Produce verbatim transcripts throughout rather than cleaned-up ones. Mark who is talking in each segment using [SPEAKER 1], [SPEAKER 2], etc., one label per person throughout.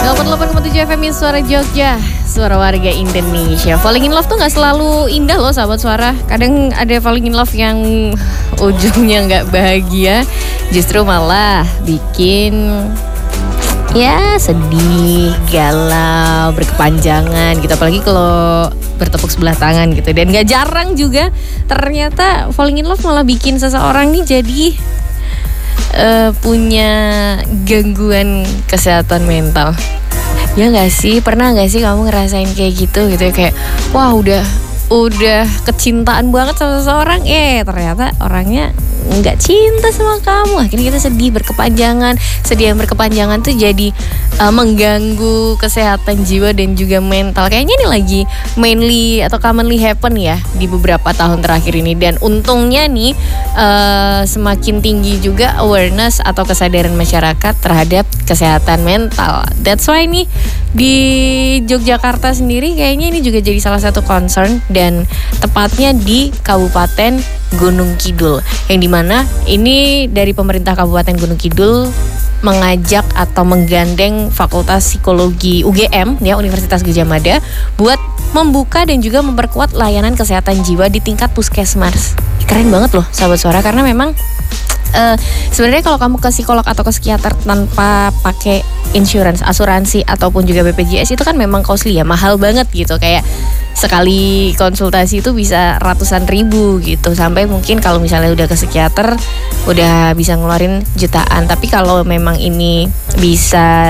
[SPEAKER 1] delapan koma tujuh F M Suara Jogja, suara warga Indonesia. Falling in love tuh gak selalu indah loh sahabat suara. Kadang ada falling in love yang ujungnya gak bahagia, justru malah bikin ya sedih, galau, berkepanjangan gitu. Apalagi kalau bertepuk sebelah tangan gitu. Dan gak jarang juga ternyata falling in love malah bikin seseorang nih jadi uh, punya gangguan kesehatan mental. Ya gak sih? Pernah gak sih kamu ngerasain kayak gitu gitu ya? Kayak wah udah udah kecintaan banget sama seseorang, eh ternyata orangnya nggak cinta sama kamu. Akhirnya kita sedih berkepanjangan. Sedih yang berkepanjangan tuh jadi uh, mengganggu kesehatan jiwa dan juga mental. Kayaknya ini lagi mainly atau commonly happen ya di beberapa tahun terakhir ini. Dan untungnya nih uh, semakin tinggi juga awareness atau kesadaran masyarakat terhadap kesehatan mental. That's why nih di Yogyakarta sendiri kayaknya ini juga jadi salah satu concern, dan tepatnya di Kabupaten Gunung Kidul, yang dimana ini dari pemerintah Kabupaten Gunung Kidul mengajak atau menggandeng Fakultas Psikologi U G M ya, Universitas Gadjah Mada, buat membuka dan juga memperkuat layanan kesehatan jiwa di tingkat puskesmas. Keren banget loh sahabat suara, karena memang Uh, sebenarnya kalau kamu ke psikolog atau ke psikiater tanpa pakai insurance, asuransi ataupun juga B P J S itu kan memang costly ya, mahal banget gitu. Kayak sekali konsultasi itu bisa ratusan ribu gitu, sampai mungkin kalau misalnya udah ke psikiater udah bisa ngeluarin jutaan. Tapi kalau memang ini bisa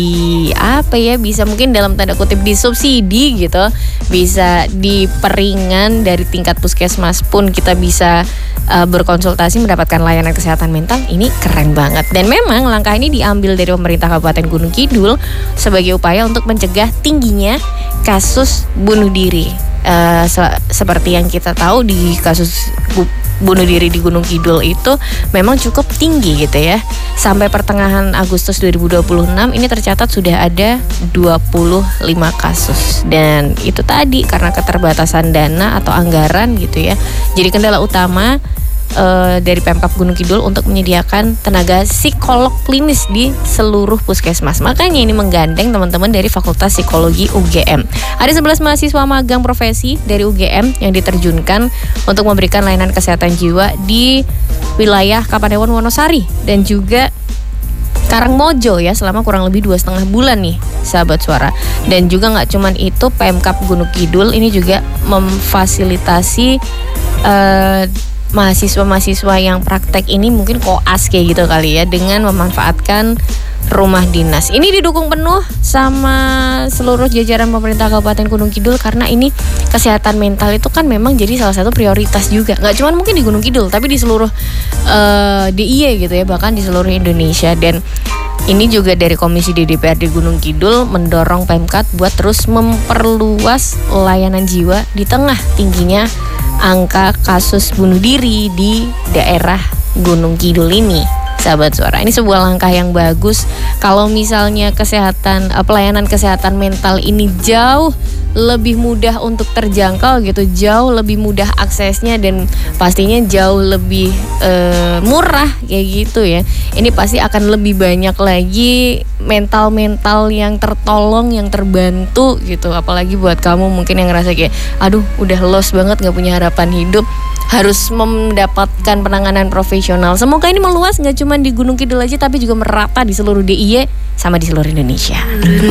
[SPEAKER 1] di apa ya, bisa mungkin dalam tanda kutip disubsidi gitu, bisa diperingan dari tingkat puskesmas pun kita bisa uh, berkonsultasi mendapatkan layanan kesehatan mental. Ini keren banget. Dan memang langkah ini diambil dari pemerintah Kabupaten Gunung Kidul sebagai upaya untuk mencegah tingginya kasus bunuh diri. Uh, se- seperti yang kita tahu, di kasus bu- bunuh diri di Gunung Kidul itu memang cukup tinggi gitu ya. Sampai pertengahan Agustus dua ribu dua puluh enam ini tercatat sudah ada dua puluh lima kasus. Dan itu tadi karena keterbatasan dana atau anggaran gitu ya. Jadi kendala utama Uh, dari Pemkab Gunung Kidul untuk menyediakan tenaga psikolog klinis di seluruh puskesmas. Makanya ini menggandeng teman-teman dari Fakultas Psikologi U G M. Ada sebelas mahasiswa magang profesi dari U G M yang diterjunkan untuk memberikan layanan kesehatan jiwa di wilayah Kapanewon Wonosari dan juga Karangmojo ya, selama kurang lebih dua setengah bulan nih sahabat suara. Dan juga nggak cuman itu, Pemkab Gunung Kidul ini juga memfasilitasi uh, mahasiswa-mahasiswa yang praktek ini mungkin koas kayak gitu kali ya, dengan memanfaatkan rumah dinas. Ini didukung penuh sama seluruh jajaran pemerintah Kabupaten Gunung Kidul, karena ini kesehatan mental itu kan memang jadi salah satu prioritas juga. Nggak cuma mungkin di Gunung Kidul, tapi di seluruh uh, D I Y gitu ya, bahkan di seluruh Indonesia. Dan ini juga dari Komisi D D P R D Gunung Kidul mendorong Pemkab buat terus memperluas layanan jiwa di tengah tingginya angka kasus bunuh diri di daerah Gunung Kidul ini, sahabat suara. Ini sebuah langkah yang bagus. Kalau misalnya kesehatan, pelayanan kesehatan mental ini jauh lebih mudah untuk terjangkau gitu, jauh lebih mudah aksesnya, dan pastinya jauh lebih uh, murah kayak gitu ya. Ini pasti akan lebih banyak lagi mental-mental yang tertolong, yang terbantu gitu. Apalagi buat kamu mungkin yang ngerasa kayak aduh udah lost banget, gak punya harapan hidup, harus mendapatkan penanganan profesional. Semoga ini meluas, gak cuma di Gunung Kidul aja, tapi juga merata di seluruh D I Y sama di seluruh Indonesia.